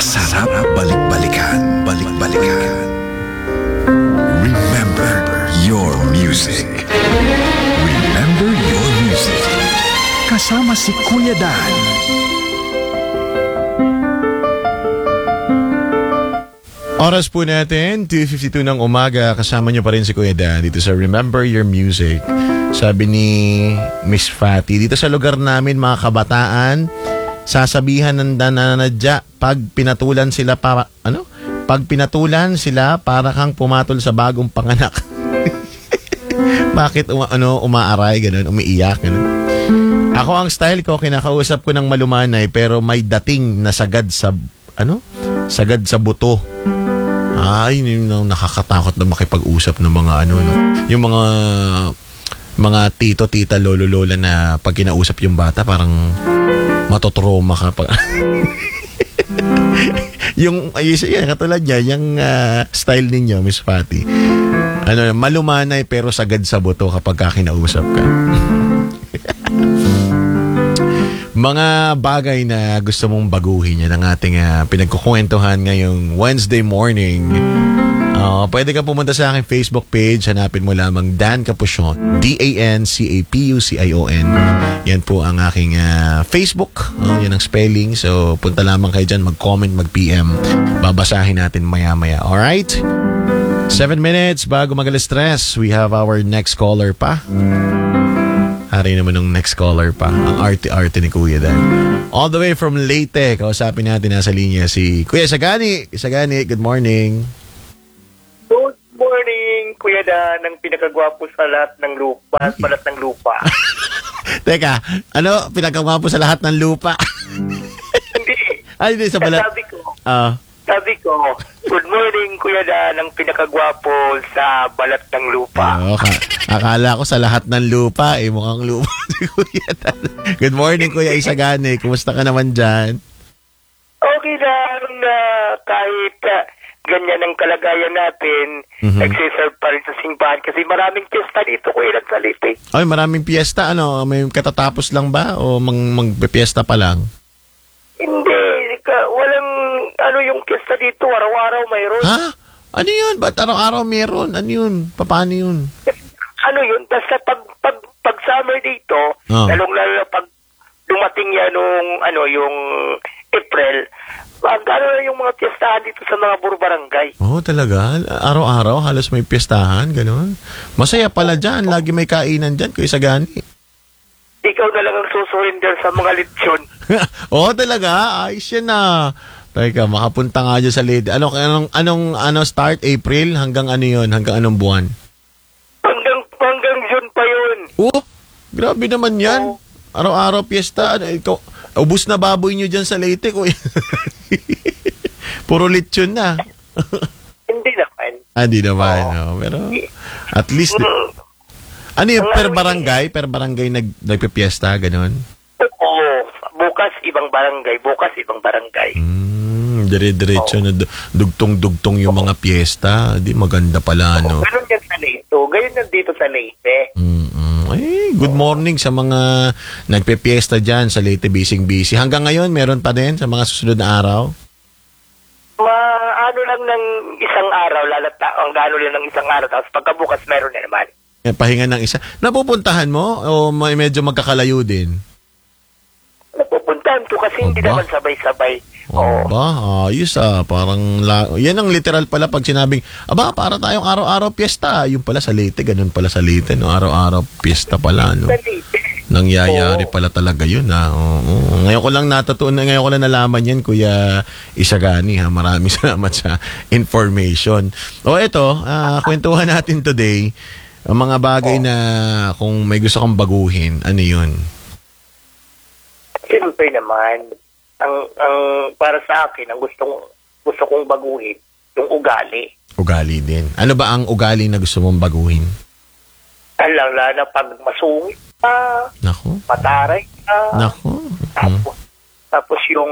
Masarap balik-balikan. Balik-balikan. Remember your music. Remember your music. Kasama si Kuya Dan. Oras po natin, 2:52 ng umaga. Kasama niyo pa rin si Kuya Dan dito sa Remember Your Music. Sabi ni Miss Fatty, dito sa lugar namin mga kabataan, sasabihan ng nananadya pag pinatulan sila para, Pag pinatulan sila para kang pumatol sa bagong panganak. Bakit umaaray, ganun, umiiyak, ganun. Ako ang style ko, kinakausap ko ng malumanay pero may dating na sagad sa buto. Ay, nakakatakot na makipag-usap ng mga yung mga tito, tita, lolo, lola na pag kinausap yung bata parang matotrauma ka pag katulad niya, yung style ninyo, Miss Fatty. Malumanay pero sagad sa buto kapag kinausap ka. Mga bagay na gusto mong baguhin, yan ang ating pinagkukwentuhan ngayong Wednesday morning. Pwede ka pumunta sa aking Facebook page. Hanapin mo lamang Dan Capucion, DANCAPUCION. Yan po ang aking Facebook. Yan ang spelling. So punta lamang kayo dyan, mag-comment, mag-PM. Babasahin natin maya-maya. Alright? 7 minutes bago mag-alas-stress. We have our next caller pa. Hari naman ng next caller pa. Ang arte-arte ni Kuya Dan. All the way from Leyte. Kausapin natin nasa linya si Kuya Sagani. Sagani, good morning. Good morning, Kuya Dan, ang pinakagwapo sa lahat ng lupa, balat ng lupa. Teka, pinakagwapo sa lahat ng lupa? Hindi. Hindi sa balat. Sabi ko, good morning, Kuya Dan, ang pinakagwapo sa balat ng lupa. Akala ko sa lahat ng lupa, mukhang lupa si Kuya Dan. Good morning, Kuya Isagani. Kumusta ka naman dyan? Okay lang na kahit ganyan ang kalagayan natin, nagsiserve pa rin sa simbahan kasi maraming piyesta dito, Kuya Dan, sa Leyte. Ay, maraming piyesta, May katatapos lang ba o magpiesta pa lang? Hindi, walang yung piyesta dito, araw-araw mayroon. Ha? Ano yun? Ba't araw-araw meron? Ano yun? Paano yun? Yun? Basta pag summer dito, lalong-lalo pag dumating yan yung April, gano'n na yung mga piyestahan dito sa mga barangay. Talaga? Araw-araw halos may piyestahan, gano'n? Masaya pala dyan. Lagi may kainan dyan, Kuya Sagani. Ikaw na lang ang susurrender sa mga lechon. Talaga? Ayos yan na. Teka, makapunta nga dyan sa Leyte. Anong start? April? Hanggang yun? Hanggang anong buwan? Hanggang June pa yun. Grabe naman yan. Araw-araw piyesta. Ubus na baboy nyo dyan sa Leyte, Kuya. Puro lechon na. Hindi naman. Hindi naman. Pero at least per barangay? Per barangay nagpipiesta, ganun? Oo. Bukas ibang barangay. Dire-diretso na dugtong-dugtong yung mga piyesta. Di maganda pala, Ganun yan sa Leyte. Ganun yan dito sa Leyte. Ay, good morning sa mga nagpipiesta dyan sa Leyte, busy. Hanggang ngayon, meron pa din sa mga susunod na araw? Lang ng isang araw, lang ng isang araw, tapos pagkabukas meron na naman. Pahinga ng isa. Napupuntahan mo o medyo magkakalayo din? Napupuntahan ko kasi hindi naman sabay-sabay. Ayos parang yan ang literal pala pag sinabing, para tayong araw-araw piyesta. Yung pala sa Leyte, ganun pala sa Leyte, araw-araw piyesta pala, Nangyayari pala talaga yun, Ngayon ko lang ngayon ko lang nalaman yan, Kuya Isagani, Maraming salamat sa information. Ito, kwentuhan natin today, ang mga bagay na kung may gusto kang baguhin, ano yun? Siyempre naman, ang para sa akin, ang gusto kong baguhin, yung ugali. Ugali din. Ano ba ang ugali na gusto mong baguhin? Lalo na pag masungit ka, Naku. pataray ka, Naku. tapos yung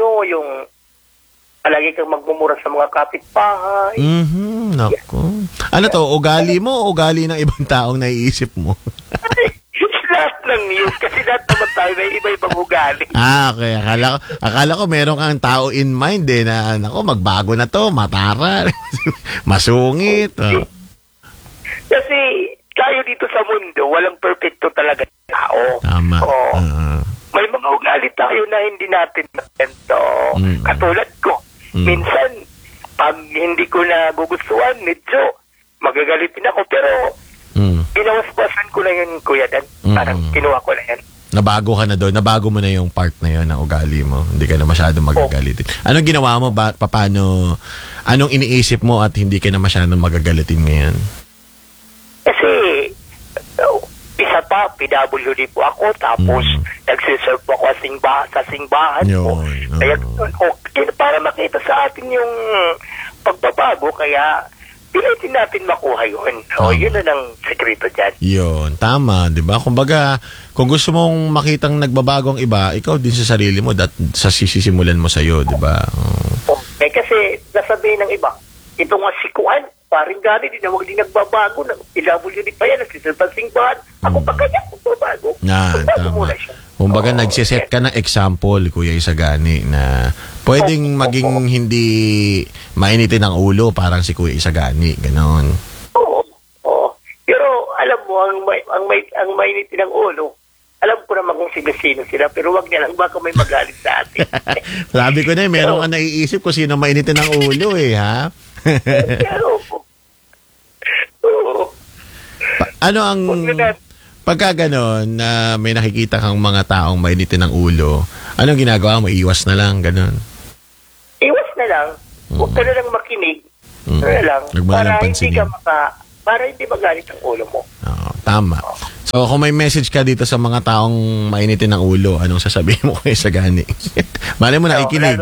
palagi kang magmumura sa mga kapitbahay. Naku. Ano to, ugali mo o ugali ng ibang taong naiisip mo? lahat ng yun. Kasi lahat naman tayo may iba-ibang ugali. Okay. Akala ko meron kang tao in mind na, nako, magbago na to, matara, masungit. Oh. Kasi tayo dito sa mundo, walang perfecto talaga tao. Tama. May mga ugali tayo na hindi natin matento. Katulad ko, minsan, pag hindi ko na gugustuhan, medyo magagalitin ako. Pero, ginawas-basan ko na yun, Kuya Dan. Parang kinuha ko na yan. Nabago ka na doon. Nabago mo na yung part na yun ng ugali mo. Hindi ka na masyadong magagalitin. Anong ginawa mo? Paano? Anong iniisip mo at hindi ka na masyadong magagalitin ngayon? Kasi, isa pa, PWD po ako. Tapos, nagsiserve po ako sa simbahan po. Kaya, para makita sa atin yung pagbabago, kaya pilitin natin makuha yun. Yun na ang sekreto dyan. Yun, tama, di ba? Kumbaga, kung gusto mong makitang nagbabago ang iba, ikaw din sa sarili mo, sa sisisimulan mo sa'yo, di ba? Kasi, nasabihin ng iba, ito nga si Kuan, paring gani, di na huwag din nagbabago, PWD pa yan, nagsisilpansing bahan. Ako pa kanya, magbabago. Tama. Kumbaga, nagsiset ka ng example, Kuya Isagani, na pwedeng maging hindi mainitin ang ulo, parang si Kuya Isagani, ganon. Oo. Pero, alam mo, ang mainitin ng ulo, alam ko naman kung sino sila, pero wag niya lang, baka may magalit sa atin. Sabi ko na, meron ka naiisip kung sino mainitin ang ulo, ha? Ano ang... Pagka ganon, na may nakikita kang mga taong mainitin ng ulo, anong ginagawa mo? Iwas na lang, ganon? Iwas na lang. Huwag ka na lang makinig. Lang. Para hindi magalit ang ulo mo. Tama. So, kung may message ka dito sa mga taong mainitin ng ulo, anong sasabihin mo kay Sagani? Malay mo nakikinig.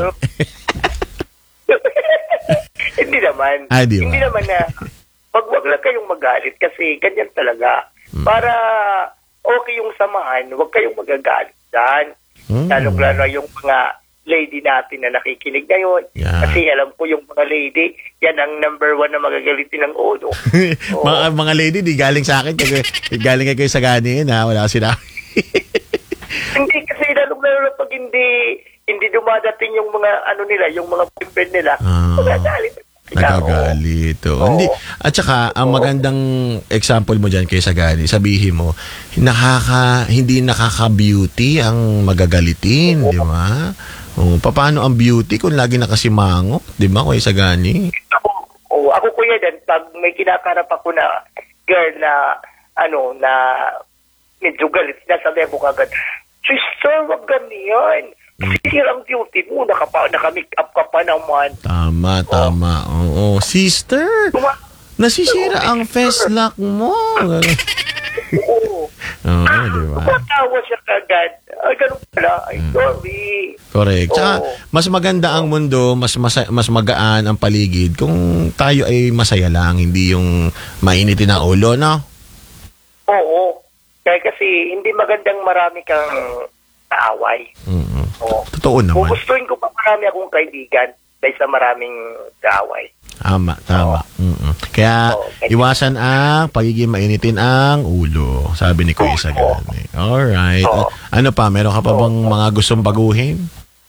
Hindi naman. Hindi naman na wag lang kayong magalit kasi ganyan talaga. Para okay yung samahan, huwag kayong magagalit dyan. Lalong-lalo yung mga lady natin na nakikinig ngayon. Kasi alam ko yung mga lady, yan ang number 1 na magagalitin ng ulo. Mga lady, di galing sa akin. Galing kay Sagani yun, ha? Wala sila. Hindi kasi lalong-lalo pag hindi dumadating yung mga nila, yung mga boyfriend nila, magagalit. Nagagalit. Hindi. At saka, ang magandang example mo dyan kay Sagani, sabihin mo, hindi nakaka-beauty ang magagalitin, di ba? Paano ang beauty kung lagi nakasimango, di ba, kay Sagani? Ako Kuya Dan, pag may kinakarap ako na girl na, na medyo galit, sinasabi ko kagad, sister, wag ganyan. Sisira ang beauty mo, naka-make up ka pa naman. Tama. Oo. Sister, nasisira ang face lock mo. Oo. Diba? Matawa siya kagad. Ay, ganun pala. Ay, sorry. Correct. Tsaka, mas maganda ang mundo, mas magaan ang paligid kung tayo ay masaya lang, hindi yung mainitin ang ulo, no? Oo. Kaya kasi, hindi magandang marami kang kaaway. Totoo naman. Gugustuhin ko pa marami akong kaibigan kaysa maraming kaaway. Tama. Kaya, iwasan ang pagiging mainitin ang ulo, sabi ni Kuya Sagani. Alright. Ano pa? Meron ka pa bang mga gustong baguhin?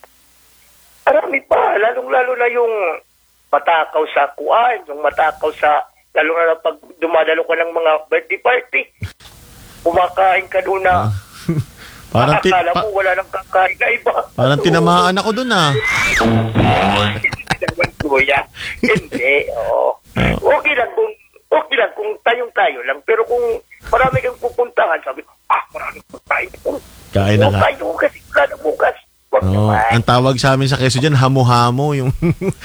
Marami pa. Lalong-lalo na yung matakaw sa kuan, yung matakaw sa, lalo na pag dumadalo ka ng mga birthday party. Kumakain ka doon na akala mo wala nang kakain na iba. Parang tinamaan ako doon, Hindi naman, Kuya. Hindi, Okay lang kung tayong-tayo lang. Pero kung marami kang pupuntahan, sabi ko, maraming pagkain ko. Kain na nga. Kain ko kasi wala na bukas. Ang tawag sa amin sa Quezon dyan, hamo-hamo, yung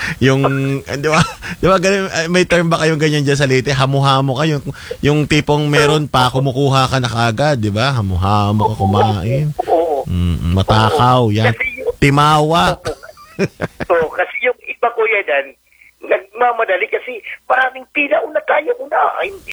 di ba, may term ba kayong ganyan dyan sa Leyte? Hamo-hamo ka, yung tipong meron pa, kumukuha ka na kagad, di ba? Hamo-hamo ka kumain. Matakaw, yan. Timawa. Kasi yung iba, Kuya Dan, nagmamadali kasi maraming pila una tayo hindi.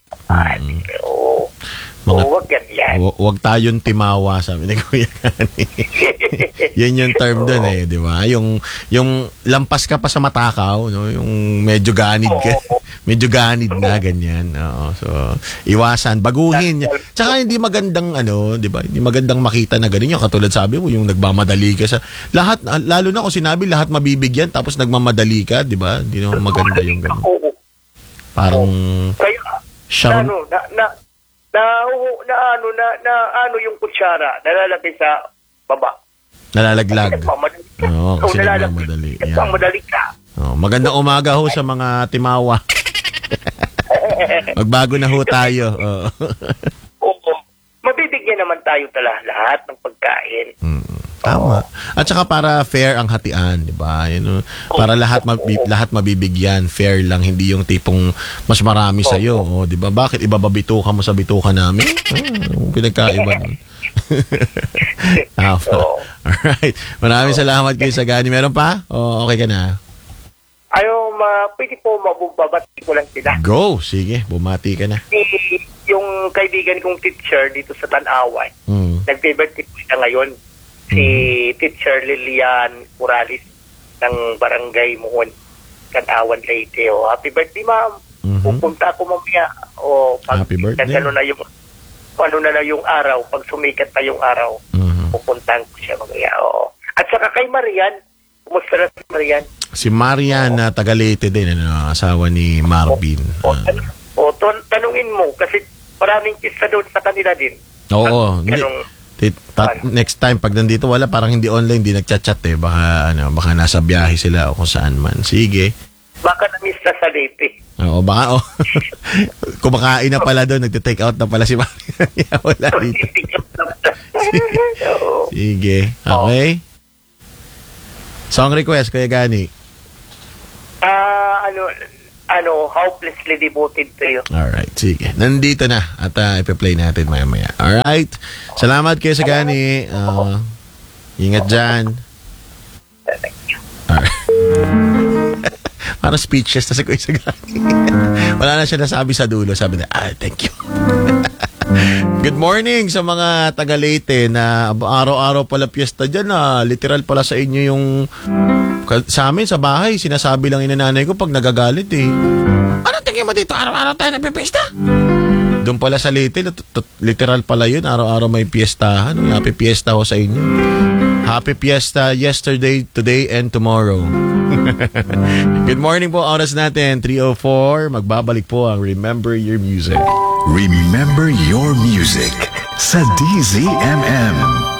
Huwag yan. Huwag tayong timawa, sabi ni Kuya Gani. Yan yung term doon di ba? Yung lampas ka pa sa matakaw, no? Yung medyo ganid ka. Medyo ganid na, ganyan. Oo, so, iwasan, baguhin. Tsaka hindi magandang, di ba? Hindi magandang makita na ganun. Yung katulad sabi mo, yung nagmamadali ka sa... Lahat, lalo na kung sinabi, lahat mabibigyan, tapos nagmamadali ka, di ba? Hindi naman maganda yung ganun. Oo. Parang... Kaya, yung kutsara, nalalagay sa baba. Nalalaglag. Oo, kasi nagmamadali. Nagmamadali ka. Oh, magandang umaga ho sa mga timawa. Magbago na ho tayo. Oo. Mabibigyan naman tayo lahat ng pagkain. Tama. At saka para fair ang hatian, di ba? Para lahat mabibigyan, fair lang, hindi yung tipong mas marami sa iyo, di ba? Bakit ibababitukan mo sa bituka namin? Pinagkaiba nun. Alright. Maraming salamat kayo sa Gani. Meron pa? O okay ka na? Pwede po mabubabati ko lang sila. Go! Sige, bumati ka na. Yung kaibigan kong teacher dito sa Tanawan, nag-birthday po siya ngayon. Si Teacher Lilian Morales ng Barangay Muhon, Tanawan, Leyte. Happy birthday, ma'am. Pupunta ako mamaya. Happy birthday. Ano na yung araw, pag sumikat na yung araw, pupuntahan ko siya mamaya. At saka kay Marian, kumusta na si Marian? Si Marian na taga Leyte din, asawa ni Marvin. Tanungin mo, kasi maraming kista doon sa kanila din. Oo. Next time, pag nandito wala, parang hindi online, hindi nagchat-chat eh. Baka nasa biyahe sila o kung saan man. Sige. Baka na-miss na sa Leyte. Oo, baka kumakain na pala doon, nagte-take out na pala si Marian. Wala dito. Sige. Okay. Song request, Kuya Gani. Hopelessly Devoted to You. Alright, sige. Nandito na at ipe-play natin maya-maya. Alright. Salamat kayo sa Gani. Ingat dyan. Thank you. Alright. Parang speechless na si Kuya sa Gani. Wala na siya nasabi sa dulo. Sabi na, thank you. Good morning sa mga taga Leyte na araw-araw pala piyesta dyan. Literal pala sa inyo yung... Sa amin, sa bahay, sinasabi lang inananay ko pag nagagalit eh. Ano tingin mo dito? Araw-araw tayo nagpipiyesta? Doon pala sa Leyte, literal pala yun. Araw-araw may piyestahan. Happy piyesta ho sa inyo. Happy piyesta yesterday, today, and tomorrow. Good morning po. Oras natin, 3:04. Magbabalik po ang Remember Your Music. Remember Your Music sa DZMM.